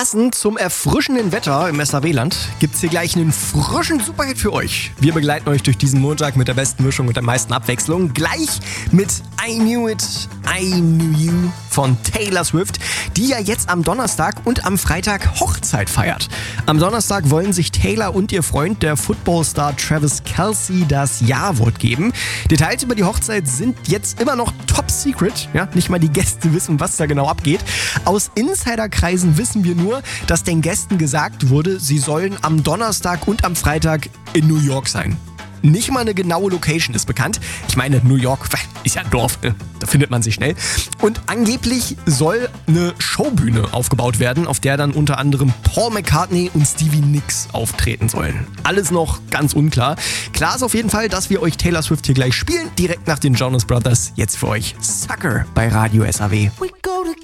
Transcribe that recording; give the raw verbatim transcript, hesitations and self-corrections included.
Passend zum erfrischenden Wetter im S A W-Land gibt's hier gleich einen frischen Superhit für euch. Wir begleiten euch durch diesen Montag mit der besten Mischung und der meisten Abwechslung. Gleich mit I Knew It, I Knew You von Taylor Swift, die ja jetzt am Donnerstag und am Freitag Hochzeit feiert. Am Donnerstag wollen sich Taylor und ihr Freund, der Footballstar Travis Kelce, das Ja-Wort geben. Details über die Hochzeit sind jetzt immer noch top secret. Ja, nicht mal die Gäste wissen, was da genau abgeht. Aus Insiderkreisen wissen wir nur, dass den Gästen gesagt wurde, sie sollen am Donnerstag und am Freitag in New York sein. Nicht mal eine genaue Location ist bekannt. Ich meine, New York ist ja ein Dorf, da findet man sich schnell. Und angeblich soll eine Showbühne aufgebaut werden, auf der dann unter anderem Paul McCartney und Stevie Nicks auftreten sollen. Alles noch ganz unklar. Klar ist auf jeden Fall, dass wir euch Taylor Swift hier gleich spielen, direkt nach den Jonas Brothers. Jetzt für euch Sucker bei Radio S A W.